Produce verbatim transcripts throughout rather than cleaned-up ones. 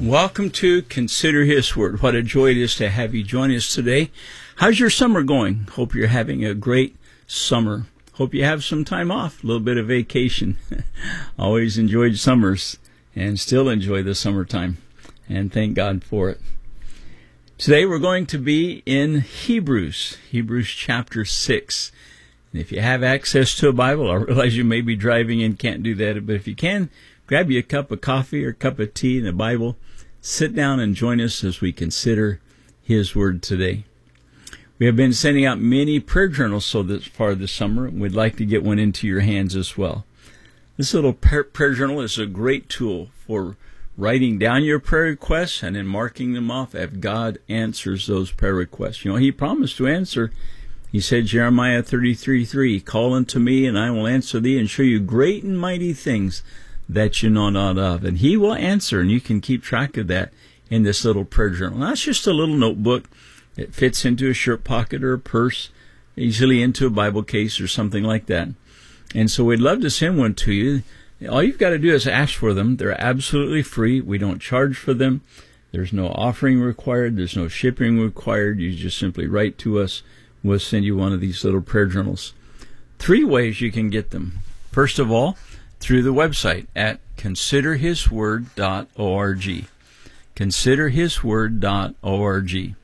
Welcome to Consider His Word. What a joy it is to have you join us today. How's your summer going? Hope you're having a great summer. Hope you have some time off, a little bit of vacation. Always enjoyed summers and still enjoy the summertime. And thank God for it. Today we're going to be in Hebrews, Hebrews chapter six. And if you have access to a Bible, I realize you may be driving and can't do that, but if you can, grab you a cup of coffee or a cup of tea and a Bible. Sit down and join us as we consider His Word today. We have been sending out many prayer journals so this far this summer, and we'd like to get one into your hands as well. This little prayer journal is a great tool for writing down your prayer requests and then marking them off if God answers those prayer requests. You know, He promised to answer. He said, Jeremiah thirty-three three, "Call unto me, and I will answer thee, and show you great and mighty things that you know not of." And He will answer, and you can keep track of that in this little prayer journal. Now, it's just a little notebook. It fits into a shirt pocket or a purse, easily into a Bible case or something like that. And so we'd love to send one to you. All you've got to do is ask for them. They're absolutely free. We don't charge for them. There's no offering required. There's no shipping required. You just simply write to us. We'll send you one of these little prayer journals. Three ways you can get them. First of all, through the website at consider his word dot org. consider his word dot org.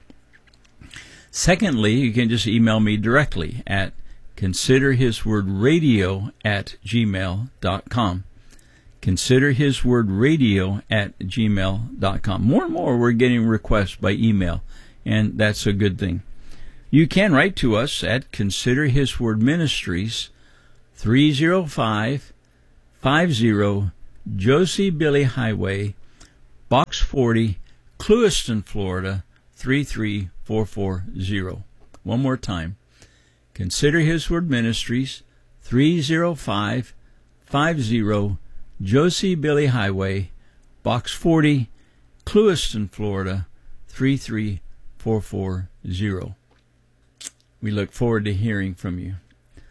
Secondly, you can just email me directly at consider his word radio at gmail dot com. consider his word radio at gmail dot com. More and more we're getting requests by email, and that's a good thing. You can write to us at Consider His Word Ministries, three oh five five oh Josie Billy Highway, Box forty, Clewiston, Florida, three three four four zero. One more time. Consider His Word Ministries, three oh five five oh Josie Billy Highway, Box forty, Clewiston, Florida, three three four four zero. We look forward to hearing from you.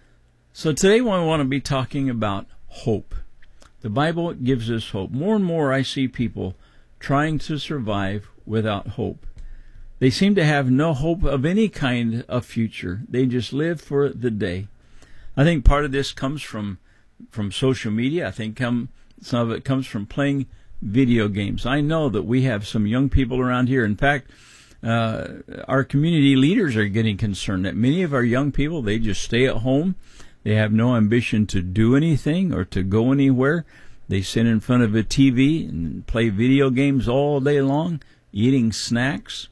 So today we want to be talking about hope. The Bible gives us hope. More and more I see people trying to survive without hope. They seem to have no hope of any kind of future. They just live for the day. I think part of this comes from from social media. I think come, some of it comes from playing video games. I know that we have some young people around here. In fact, uh, our community leaders are getting concerned that many of our young people, they just stay at home. They have no ambition to do anything or to go anywhere. They sit in front of a T V and play video games all day long, eating snacks.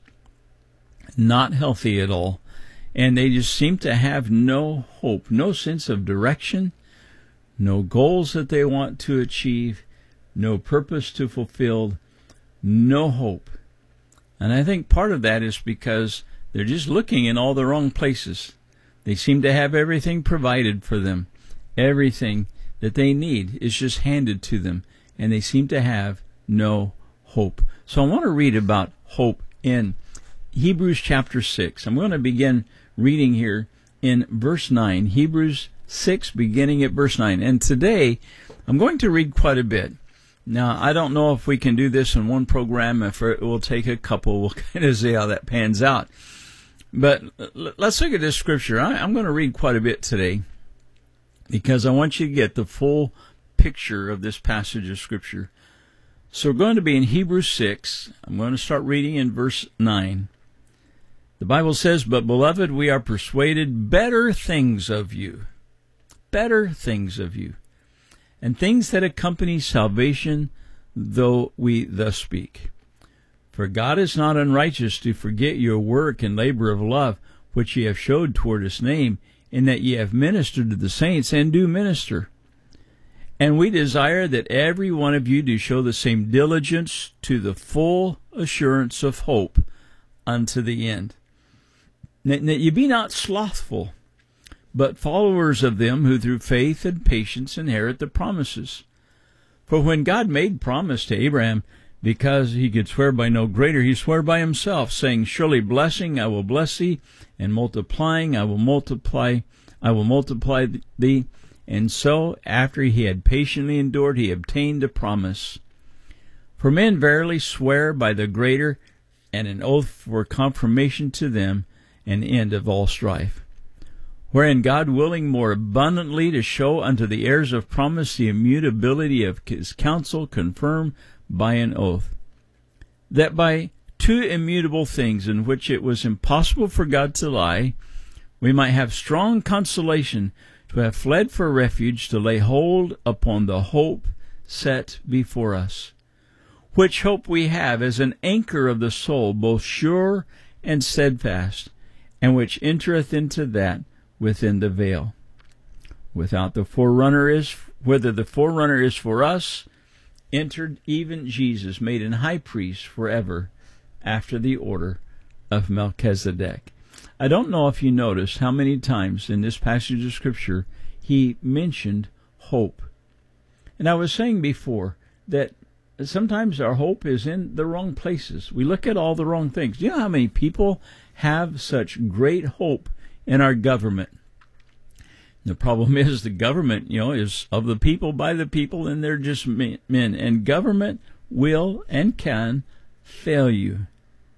Not healthy at all. And they just seem to have no hope, no sense of direction, no goals that they want to achieve, no purpose to fulfill, no hope. And I think part of that is because they're just looking in all the wrong places. They seem to have everything provided for them. Everything that they need is just handed to them, and they seem to have no hope. So I want to read about hope in Hebrews chapter six. I'm going to begin reading here in verse nine. Hebrews six, beginning at verse nine. And today, I'm going to read quite a bit. Now, I don't know if we can do this in one program, if it will take a couple. We'll kind of see how that pans out. But let's look at this scripture. I'm going to read quite a bit today because I want you to get the full picture of this passage of scripture. So we're going to be in Hebrews six. I'm going to start reading in verse nine. The Bible says, "But beloved, we are persuaded better things of you, better things of you, and things that accompany salvation, though we thus speak. For God is not unrighteous to forget your work and labor of love, which ye have showed toward his name, in that ye have ministered to the saints, and do minister. And we desire that every one of you do show the same diligence to the full assurance of hope unto the end. That ye be not slothful, but followers of them who through faith and patience inherit the promises. For when God made promise to Abraham, because he could swear by no greater, he swore by himself, saying, Surely blessing I will bless thee, and multiplying I will multiply, I will multiply thee. And so, after he had patiently endured, he obtained a promise. For men verily swear by the greater, and an oath for confirmation to them, an end of all strife. Wherein God willing more abundantly to show unto the heirs of promise the immutability of his counsel, confirmed by an oath, that by two immutable things in which it was impossible for God to lie, we might have strong consolation to have fled for refuge, to lay hold upon the hope set before us, which hope we have as an anchor of the soul, both sure and steadfast, and which entereth into that within the veil. Without the forerunner is, whether the forerunner is for us, entered even Jesus, made an high priest forever, after the order of Melchizedek. I don't know if you noticed how many times in this passage of Scripture he mentioned hope. And I was saying before that sometimes our hope is in the wrong places. We look at all the wrong things. Do you know how many people have such great hope in our government? The problem is the government, you know, is of the people, by the people, and they're just men. And government will and can fail you.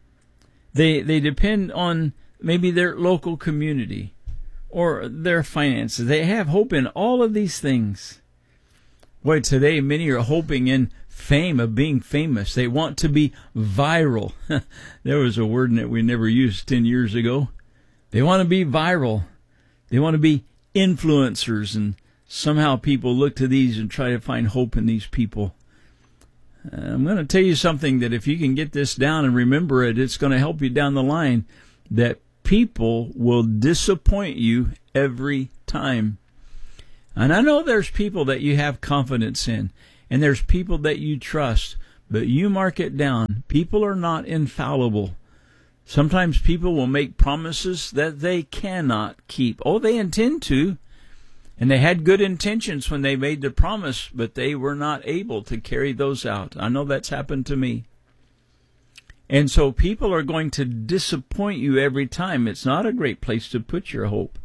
They they depend on maybe their local community or their finances. They have hope in all of these things. Boy, today many are hoping in fame, of being famous. They want to be viral. There was a word that we never used ten years ago. They want to be viral. They want to be influencers, and somehow people look to these and try to find hope in these people. Uh, I'm going to tell you something that if you can get this down and remember it, it's going to help you down the line, that people will disappoint you every time. And I know there's people that you have confidence in, and there's people that you trust, but you mark it down. People are not infallible. Sometimes people will make promises that they cannot keep. Oh, they intend to, and they had good intentions when they made the promise, but they were not able to carry those out. I know that's happened to me. And so people are going to disappoint you every time. It's not a great place to put your hope.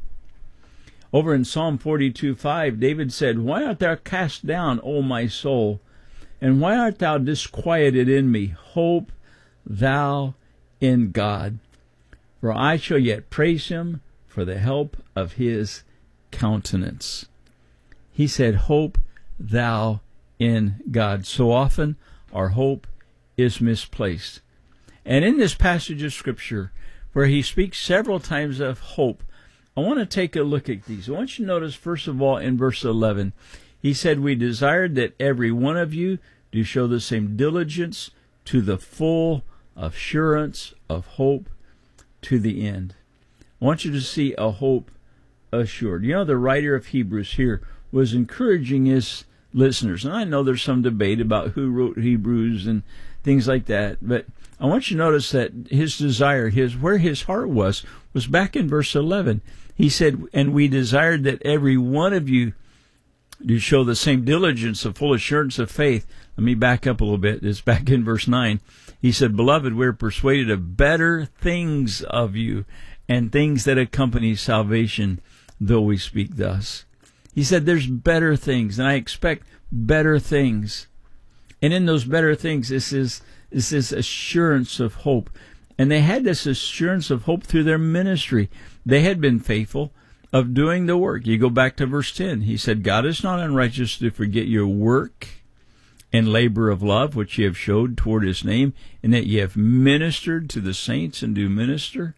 Over in Psalm forty-two five, David said, "Why art thou cast down, O my soul? And why art thou disquieted in me? Hope thou in God, for I shall yet praise him for the help of his countenance." He said, hope thou in God. So often our hope is misplaced. And in this passage of Scripture, where he speaks several times of hope, I want to take a look at these. I want you to notice, first of all, in verse eleven, he said, "We desired that every one of you do show the same diligence to the full assurance of hope to the end." I want you to see a hope assured. You know, the writer of Hebrews here was encouraging his listeners. And I know there's some debate about who wrote Hebrews and things like that, but I want you to notice that his desire, his where his heart was, was back in verse eleven. He said, "And we desired that every one of you do show the same diligence of full assurance of faith." Let me back up a little bit. It's back in verse nine. He said, "Beloved, we're persuaded of better things of you, and things that accompany salvation, though we speak thus." He said, there's better things, and I expect better things. And in those better things, this is this is assurance of hope. And they had this assurance of hope through their ministry. They had been faithful of doing the work. You go back to verse ten. He said, "God is not unrighteous to forget your work and labor of love, which ye have showed toward his name, and that ye have ministered to the saints and do minister."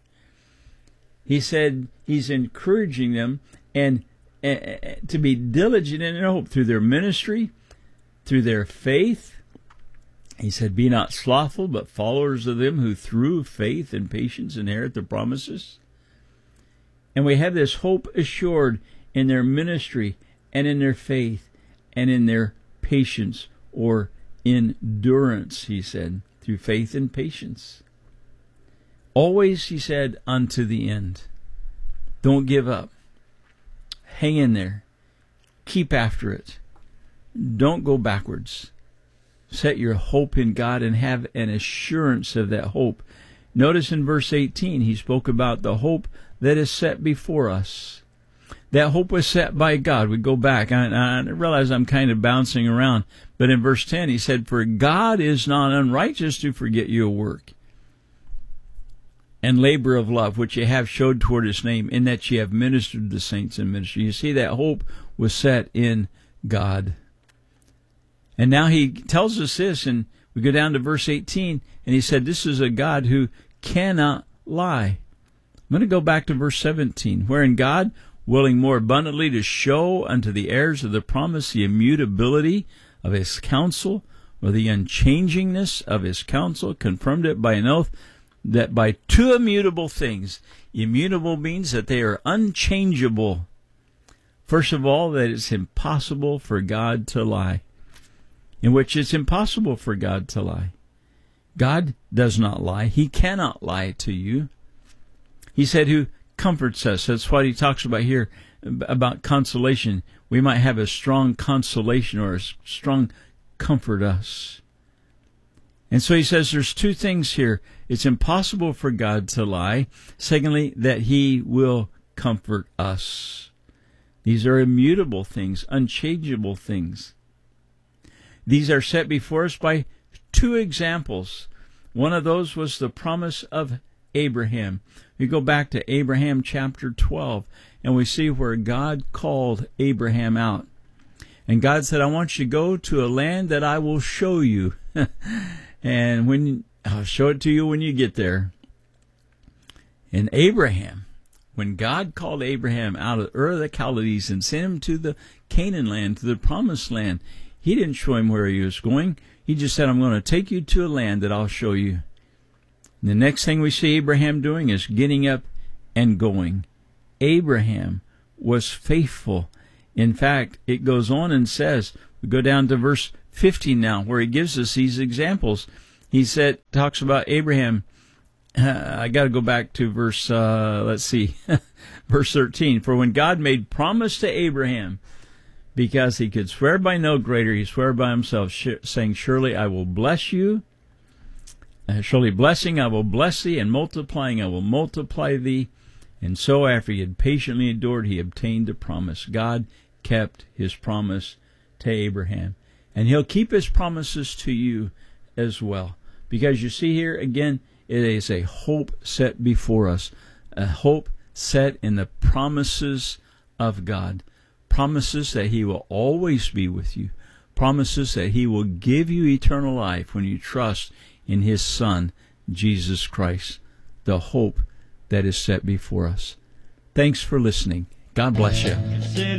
He said he's encouraging them and uh, to be diligent in their hope through their ministry, through their faith. He said, "Be not slothful, but followers of them who through faith and patience inherit the promises." And we have this hope assured in their ministry and in their faith and in their patience, or endurance, he said, through faith and patience. Always, he said, unto the end. Don't give up. Hang in there. Keep after it. Don't go backwards. Set your hope in God and have an assurance of that hope. Notice in verse eighteen, he spoke about the hope that is set before us. That hope was set by God. We go back. I, I realize I'm kind of bouncing around. But in verse ten, he said, "For God is not unrighteous to forget your work and labor of love, which ye have showed toward his name, in that ye have ministered to the saints in ministry." You see, that hope was set in God. And now he tells us this, and we go down to verse eighteen, and he said, "This is a God who cannot lie." I'm going to go back to verse seventeen, "Wherein God, willing more abundantly to show unto the heirs of the promise the immutability of his counsel, or the unchangingness of his counsel, confirmed it by an oath, that by two immutable things," immutable means that they are unchangeable. First of all, that it's impossible for God to lie, in which it's impossible for God to lie. God does not lie. He cannot lie to you. He said, "Who comforts us." That's what he talks about here, about consolation. We might have a strong consolation or a strong comfort us. And so he says there's two things here. It's impossible for God to lie. Secondly, that he will comfort us. These are immutable things, unchangeable things. These are set before us by two examples. One of those was the promise of Abraham. We go back to Abraham chapter twelve, and we see where God called Abraham out. And God said, "I want you to go to a land that I will show you." And when I'll show it to you when you get there. And Abraham, when God called Abraham out of Ur of the Chaldees and sent him to the Canaan land, to the promised land, he didn't show him where he was going. He just said, "I'm going to take you to a land that I'll show you." And the next thing we see Abraham doing is getting up and going. Abraham was faithful. In fact, it goes on and says, we go down to verse fifteen now, where he gives us these examples. He said, talks about Abraham. Uh, I got to go back to verse, uh, let's see, verse thirteen. "For when God made promise to Abraham, because he could swear by no greater, he swore by himself, sh- saying, Surely I will bless you. Uh, surely blessing I will bless thee, and multiplying I will multiply thee. And so after he had patiently endured, he obtained the promise." God kept his promise to Abraham. And he'll keep his promises to you as well. Because you see here, again, it is a hope set before us. A hope set in the promises of God. Promises that he will always be with you. Promises that he will give you eternal life when you trust in his Son, Jesus Christ. The hope that is set before us. Thanks for listening. God bless you.